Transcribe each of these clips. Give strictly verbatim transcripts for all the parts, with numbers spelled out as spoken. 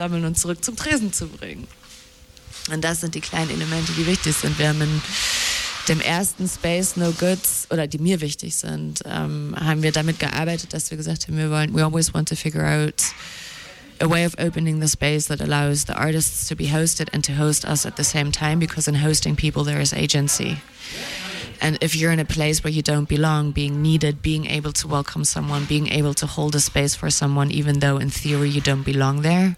sammeln und zurück zum Tresen zu bringen. Und das sind die kleinen Elemente, die wichtig sind. Wir haben in dem ersten Space No Goods, oder die mir wichtig sind, ähm, haben wir damit gearbeitet, dass wir gesagt haben, wir wollen, we always want to figure out a way of opening the space that allows the artists to be hosted and to host us at the same time, because in hosting people there is agency. And if you're in a place where you don't belong, being needed, being able to welcome someone, being able to hold a space for someone, even though in theory you don't belong there,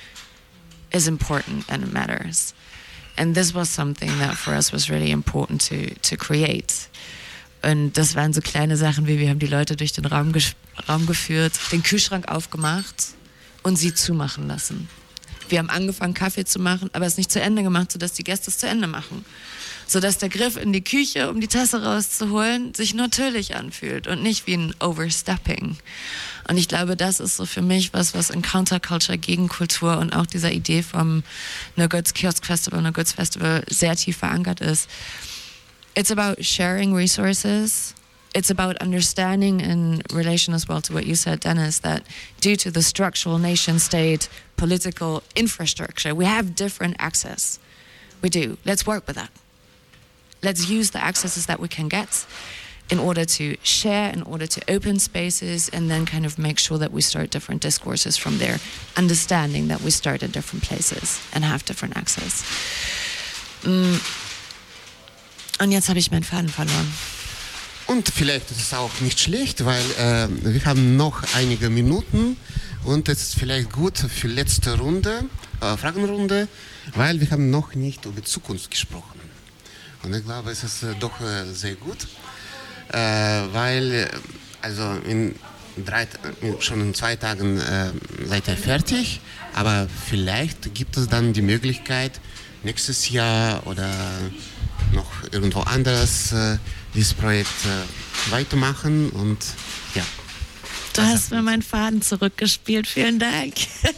is important and it matters. And this was something that for us was really important to, to create. Und das waren so kleine Sachen wie, wir haben die Leute durch den Raum, ges- Raum geführt, den Kühlschrank aufgemacht und sie zumachen lassen. Wir haben angefangen, Kaffee zu machen, aber es nicht zu Ende gemacht, sodass die Gäste es zu Ende machen. Sodass der Griff in die Küche, um die Tasse rauszuholen, sich natürlich anfühlt und nicht wie ein Overstepping. Und ich glaube, das ist so für mich was, was in Counterculture, Gegenkultur und auch dieser Idee vom No Goods Kiosk Festival, No Goods Festival sehr tief verankert ist. It's about sharing resources. It's about understanding, in relation as well to what you said, Dennis, that due to the structural nation-state political infrastructure, we have different access. We do. Let's work with that. Let's use the accesses that we can get in order to share, in order to open spaces, and then kind of make sure that we start different discourses from there, understanding that we start in different places and have different access. Mm. Und jetzt habe ich meinen Faden verloren. Und vielleicht ist es auch nicht schlecht, weil äh, wir haben noch einige Minuten und es ist vielleicht gut für letzte Runde, äh, Fragenrunde, weil wir haben noch nicht über Zukunft gesprochen. Und ich glaube, es ist äh, doch äh, sehr gut, äh, weil äh, also in drei, schon in zwei Tagen äh, seid ihr fertig, aber vielleicht gibt es dann die Möglichkeit, nächstes Jahr oder noch irgendwo anders äh, dieses Projekt äh, weitermachen und ja. Du hast mir meinen Faden zurückgespielt, vielen Dank.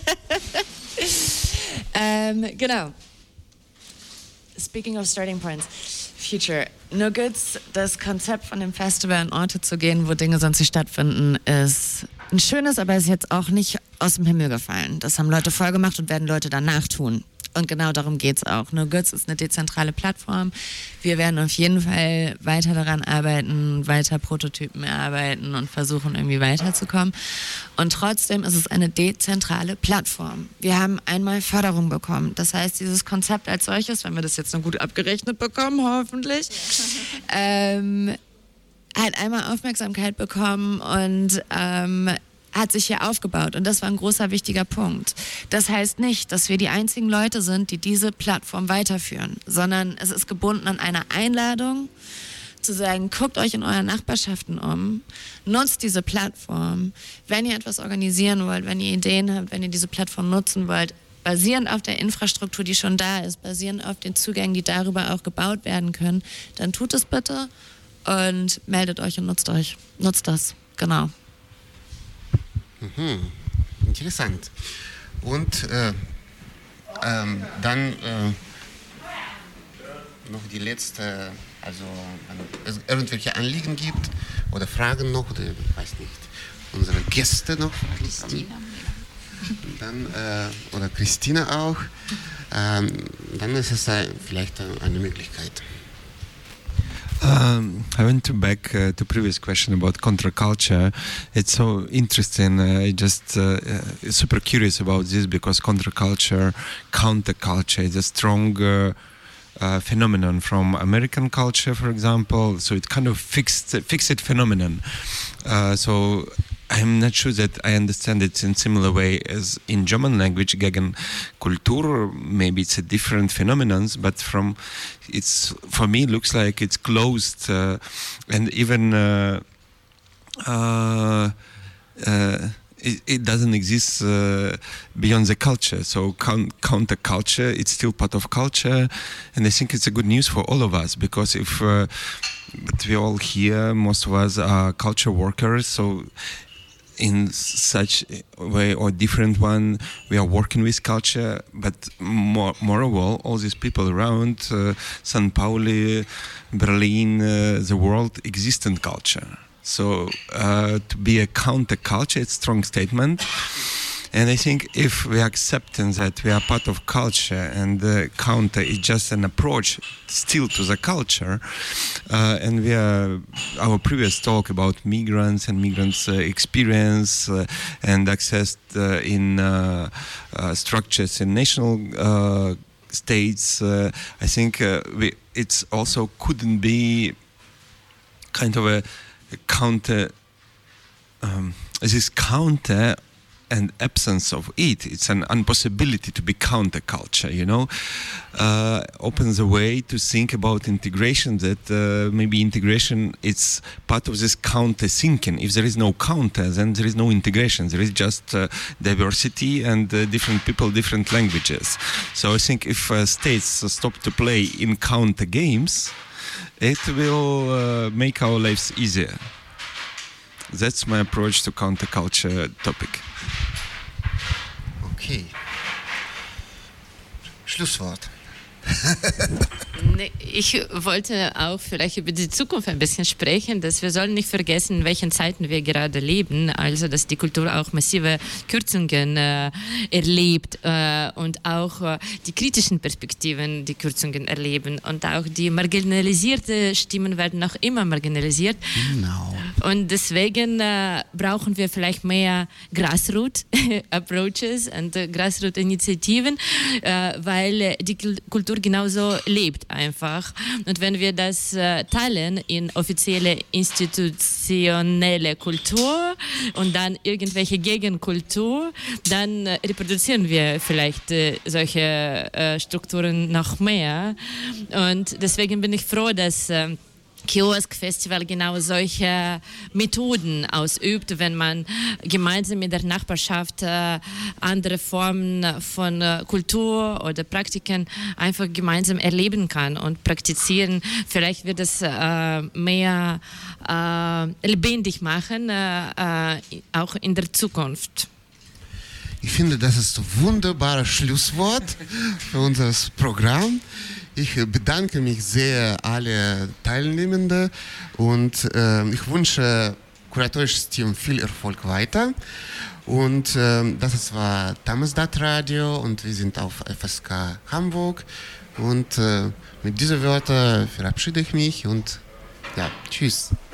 ähm, genau. Speaking of starting points, Future. No Goods, das Konzept von dem Festival in Orte zu gehen, wo Dinge sonst nicht stattfinden, ist ein schönes, aber ist jetzt auch nicht aus dem Himmel gefallen. Das haben Leute vorgemacht und werden Leute danach tun. Und genau darum geht's auch. No Goods ist eine dezentrale Plattform. Wir werden auf jeden Fall weiter daran arbeiten, weiter Prototypen erarbeiten und versuchen, irgendwie weiterzukommen. Und trotzdem ist es eine dezentrale Plattform. Wir haben einmal Förderung bekommen. Das heißt, dieses Konzept als solches, wenn wir das jetzt noch gut abgerechnet bekommen, hoffentlich, ähm, hat einmal Aufmerksamkeit bekommen und ähm, hat sich hier aufgebaut, und das war ein großer, wichtiger Punkt. Das heißt nicht, dass wir die einzigen Leute sind, die diese Plattform weiterführen, sondern es ist gebunden an eine Einladung, zu sagen, guckt euch in euren Nachbarschaften um, nutzt diese Plattform, wenn ihr etwas organisieren wollt, wenn ihr Ideen habt, wenn ihr diese Plattform nutzen wollt, basierend auf der Infrastruktur, die schon da ist, basierend auf den Zugängen, die darüber auch gebaut werden können, dann tut es bitte und meldet euch und nutzt euch, nutzt das, genau. Mhm. Interessant. Und äh, ähm, dann äh, noch die letzte, also wenn es irgendwelche Anliegen gibt oder Fragen noch, oder ich weiß nicht, unsere Gäste noch. Christina. Dann, äh, oder Christina auch. Ähm, dann ist es äh, vielleicht eine Möglichkeit. Um, I went to back uh, to previous question about counterculture. It's so interesting. Uh, I just uh, uh, super curious about this because counterculture, counterculture is a strong uh, uh, phenomenon from American culture, for example. So it kind of fixed fixed phenomenon. Uh, so I'm not sure that I understand it in similar way as in German language, Gegenkultur. Maybe it's a different phenomenon, but from it's for me it looks like it's closed uh, and even uh, uh, uh, it, it doesn't exist uh, beyond the culture. So counterculture, it's still part of culture, and I think it's a good news for all of us because if uh, but we all here, most of us are culture workers, so in such a way or different one, we are working with culture, but more, moreover, all these people around, uh, San Pauli, Berlin, uh, the world exist in culture. So uh, to be a counterculture, it's a strong statement. And I think if we accepting that we are part of culture and the counter is just an approach still to the culture, uh, and we are our previous talk about migrants and migrants' uh, experience uh, and access uh, in uh, uh, structures in national uh, states, uh, I think uh, we, it's also couldn't be kind of a, a counter, um, this counter and absence of it. It's an impossibility to be counterculture, you know, uh, opens a way to think about integration, that uh, maybe integration is part of this counter thinking. If there is no counter, then there is no integration. There is just uh, diversity and uh, different people, different languages. So I think if uh, states stop to play in counter games, it will uh, make our lives easier. That's my approach to counterculture topic. Okay. Schlusswort. Nee, ich wollte auch vielleicht über die Zukunft ein bisschen sprechen, dass wir sollen nicht vergessen, in welchen Zeiten wir gerade leben, also dass die Kultur auch massive Kürzungen äh, erlebt äh, und auch äh, die kritischen Perspektiven die Kürzungen erleben und auch die marginalisierte Stimmen werden noch immer marginalisiert. Genau. Und deswegen äh, brauchen wir vielleicht mehr Grassroot-Approaches und äh, Grassroot-Initiativen, äh, weil äh, die Kultur genauso lebt einfach. Und wenn wir das äh, teilen in offizielle institutionelle Kultur und dann irgendwelche Gegenkultur, dann äh, reproduzieren wir vielleicht äh, solche äh, Strukturen noch mehr. Und deswegen bin ich froh, dass äh, Kiosk Festival genau solche Methoden ausübt, wenn man gemeinsam mit der Nachbarschaft äh, andere Formen von äh, Kultur oder Praktiken einfach gemeinsam erleben kann und praktizieren. Vielleicht wird es äh, mehr äh, lebendig machen, äh, äh, auch in der Zukunft. Ich finde, das ist ein wunderbares Schlusswort für unser Programm. Ich bedanke mich sehr alle Teilnehmenden und äh, ich wünsche kuratorisches Team viel Erfolg weiter. Und äh, das war Tamizdat Radio und wir sind auf F S K Hamburg. Und äh, mit diesen Wörtern verabschiede ich mich und ja, tschüss.